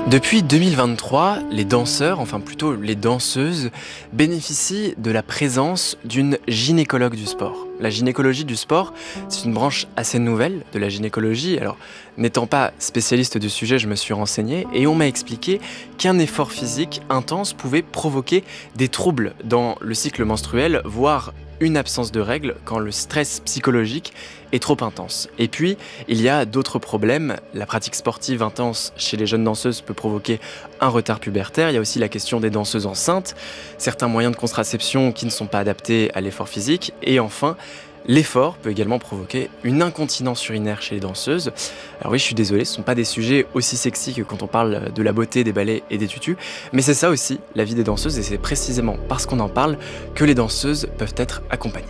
Depuis 2023, les danseurs, enfin plutôt les danseuses, bénéficient de la présence d'une gynécologue du sport. La gynécologie du sport, c'est une branche assez nouvelle de la gynécologie. Alors, n'étant pas spécialiste du sujet, je me suis renseigné et on m'a expliqué qu'un effort physique intense pouvait provoquer des troubles dans le cycle menstruel, voire une absence de règles quand le stress psychologique est trop intense. Et puis, il y a d'autres problèmes. La pratique sportive intense chez les jeunes danseuses peut provoquer un retard pubertaire. Il y a aussi la question des danseuses enceintes, certains moyens de contraception qui ne sont pas adaptés à l'effort physique. Et enfin, l'effort peut également provoquer une incontinence urinaire chez les danseuses. Alors oui, je suis désolé, ce ne sont pas des sujets aussi sexy que quand on parle de la beauté, des ballets et des tutus, mais c'est ça aussi, la vie des danseuses, et c'est précisément parce qu'on en parle que les danseuses peuvent être accompagnées.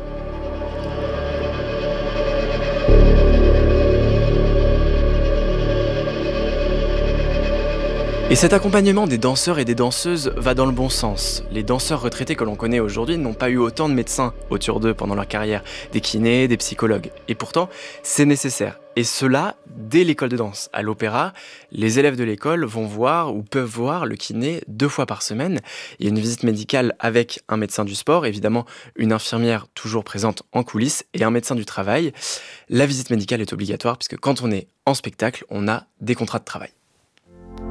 Et cet accompagnement des danseurs et des danseuses va dans le bon sens. Les danseurs retraités que l'on connaît aujourd'hui n'ont pas eu autant de médecins autour d'eux pendant leur carrière, des kinés, des psychologues. Et pourtant, c'est nécessaire. Et cela, dès l'école de danse. À l'opéra, les élèves de l'école vont voir ou peuvent voir le kiné 2 fois par semaine. Il y a une visite médicale avec un médecin du sport, évidemment une infirmière toujours présente en coulisses et un médecin du travail. La visite médicale est obligatoire puisque quand on est en spectacle, on a des contrats de travail.